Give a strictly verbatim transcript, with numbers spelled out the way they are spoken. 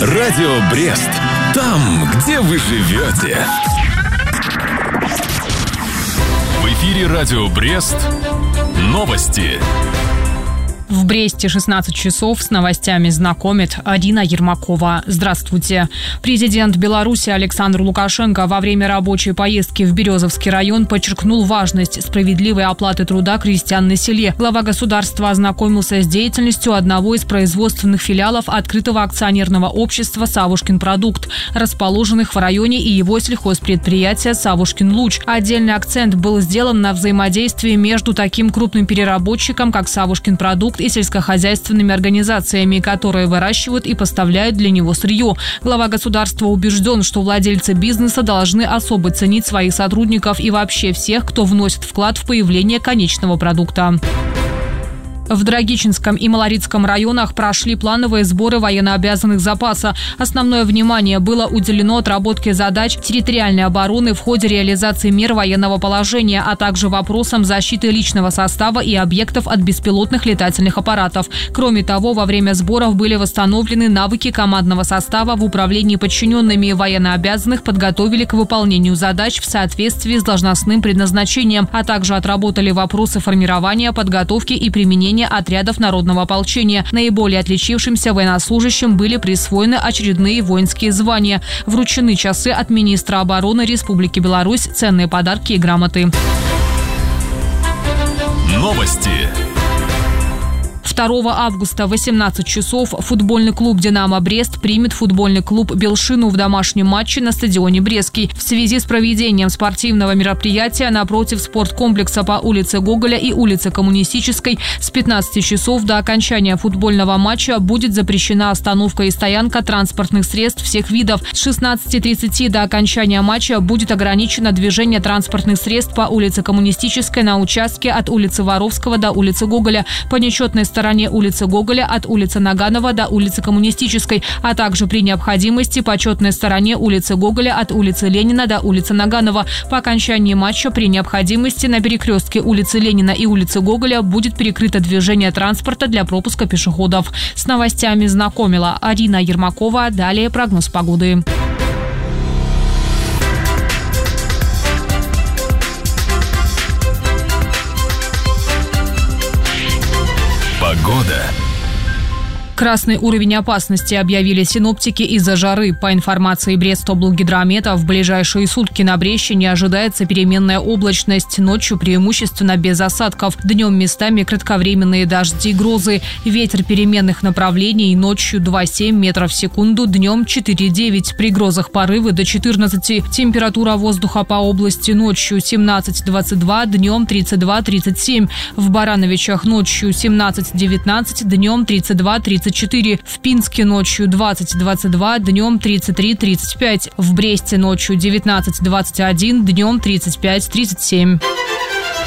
Радио Брест. Там, где вы живете. В эфире Радио Брест. Новости. В Бресте шестнадцать часов с новостями знакомит Арина Ермакова. Здравствуйте. Президент Беларуси Александр Лукашенко во время рабочей поездки в Березовский район подчеркнул важность справедливой оплаты труда крестьян на селе. Глава государства ознакомился с деятельностью одного из производственных филиалов открытого акционерного общества «Савушкин продукт», расположенных в районе, и его сельхозпредприятия «Савушкин Луч». Отдельный акцент был сделан на взаимодействии между таким крупным переработчиком, как «Савушкин продукт», и сельскохозяйственными организациями, которые выращивают и поставляют для него сырье. Глава государства убежден, что владельцы бизнеса должны особо ценить своих сотрудников и вообще всех, кто вносит вклад в появление конечного продукта. В Драгичинском и Малорицком районах прошли плановые сборы военнообязанных запаса. Основное внимание было уделено отработке задач территориальной обороны в ходе реализации мер военного положения, а также вопросам защиты личного состава и объектов от беспилотных летательных аппаратов. Кроме того, во время сборов были восстановлены навыки командного состава в управлении подчиненными. Военнообязанных подготовили к выполнению задач в соответствии с должностным предназначением, а также отработали вопросы формирования, подготовки и применения отрядов народного ополчения. Наиболее отличившимся военнослужащим были присвоены очередные воинские звания. Вручены часы от министра обороны Республики Беларусь, ценные подарки и грамоты. Новости. второго августа в восемнадцать часов футбольный клуб «Динамо Брест» примет футбольный клуб «Белшину» в домашнем матче на стадионе Брестский. В связи с проведением спортивного мероприятия напротив спорткомплекса по улице Гоголя и улице Коммунистической с пятнадцати часов до окончания футбольного матча будет запрещена остановка и стоянка транспортных средств всех видов. С шестнадцати тридцати до окончания матча будет ограничено движение транспортных средств по улице Коммунистической на участке от улицы Воровского до улицы Гоголя, по нечетной стороне улицы Гоголя от улицы Наганова до улицы Коммунистической, а также при необходимости по четной стороне улицы Гоголя от улицы Ленина до улицы Наганова. По окончании матча при необходимости на перекрестке улицы Ленина и улицы Гоголя будет перекрыто движение транспорта для пропуска пешеходов. С новостями знакомила Арина Ермакова. Далее прогноз погоды. Погода. Красный уровень опасности объявили синоптики из-за жары. По информации Брестоблгидромета, в ближайшие сутки на Брещине ожидается переменная облачность. Ночью преимущественно без осадков. Днем местами кратковременные дожди и грозы. Ветер переменных направлений. Ночью два целых семь метров в секунду, днем четыре целых девять. При грозах порывы до четырнадцати. Температура воздуха по области ночью семнадцать двадцать два, днем тридцать два тридцать семь. В Барановичах ночью семнадцать девятнадцать, днем тридцать два тридцать четыре. В Пинске ночью двадцать двадцать два, днем тридцать три тридцать пять. В Бресте ночью девятнадцать двадцать один, днем тридцать пять тридцать семь.